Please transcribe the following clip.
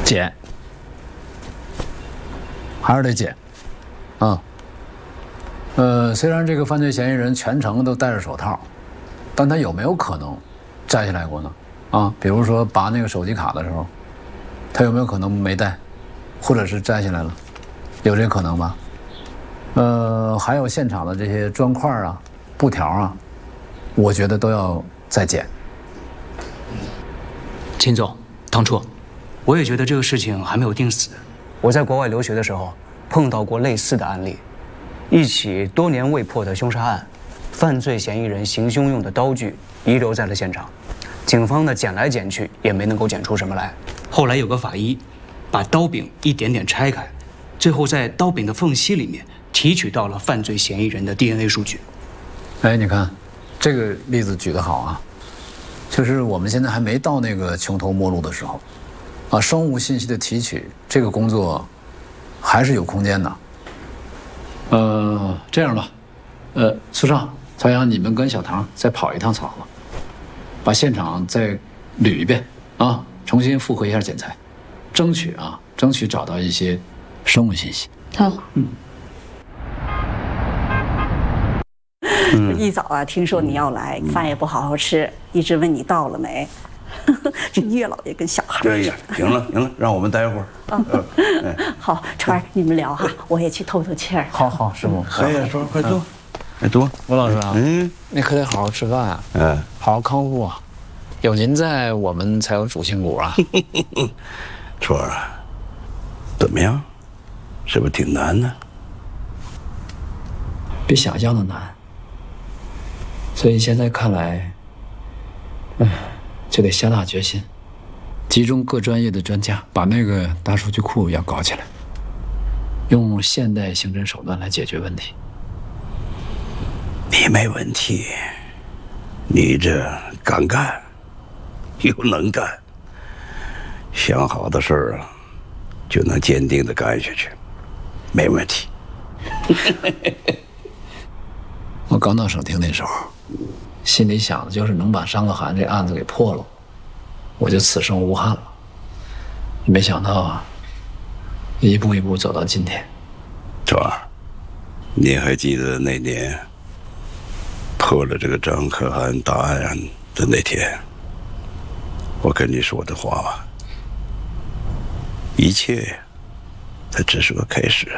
检，还是得检，啊。虽然这个犯罪嫌疑人全程都戴着手套，但他有没有可能摘下来过呢？啊，比如说拔那个手机卡的时候，他有没有可能没戴，或者是摘下来了？有这可能吧？还有现场的这些砖块啊、布条啊，我觉得都要再检。 秦总，当初我也觉得这个事情还没有定死。我在国外留学的时候碰到过类似的案例，一起多年未破的凶杀案，犯罪嫌疑人行凶用的刀具遗留在了现场，警方呢捡来捡去也没能够捡出什么来。后来有个法医把刀柄一点点拆开，最后在刀柄的缝隙里面提取到了犯罪嫌疑人的 DNA 数据。 哎，你看，这个例子举得好啊，就是我们现在还没到那个穷途末路的时候，啊，生物信息的提取这个工作还是有空间的。这样吧，苏少、曹阳，你们跟小唐再跑一趟草了，把现场再捋一遍啊，重新复核一下检材，争取找到一些生物信息。 好，一早啊，听说你要来，饭也不好好吃，一直问你到了没。这岳老爷跟小孩。 哎呀，行了，让我们待会儿。 好，川儿，你们聊哈，我也去透透气儿。 好，师傅。 哎呀，说快坐，快坐。 吴老师啊，你可得好好吃饭啊，好好康复啊，有您在，我们才有主心骨啊。 春儿，怎么样？是不是挺难呢？ 比想象的难。所以现在看来，就得下大决心，集中各专业的专家，把那个大数据库要搞起来，用现代刑侦手段来解决问题。 你没问题，你这敢干，又能干，想好的事儿啊，就能坚定地干下去，没问题。 我刚到省厅那时候，心里想的就是能把张可汗这案子给破了，我就此生无憾了。没想到啊，一步一步走到今天。 春儿，你还记得那年破了这个张可汗大案的那天，我跟你说的话吗？一切它只是个开始。